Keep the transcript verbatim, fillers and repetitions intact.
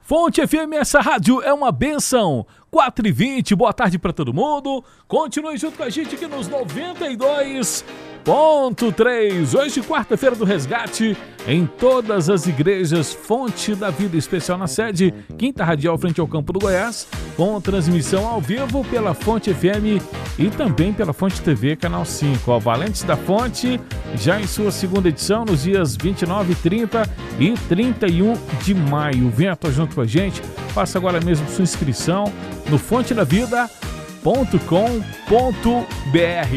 Fonte F M, essa rádio é uma benção. quatro e vinte, boa tarde para todo mundo. Continue junto com a gente aqui nos noventa e dois ponto três. Hoje, quarta-feira do resgate, em todas as igrejas Fonte da Vida, especial na sede, Quinta Radial, frente ao Campo do Goiás, com transmissão ao vivo pela Fonte F M e também pela Fonte T V, canal cinco. Ó, Valentes da Fonte, já em sua segunda edição, nos dias vinte e nove, trinta e trinta e um de maio. Venha estar junto com a gente, faça agora mesmo sua inscrição no fonte da vida ponto com ponto br.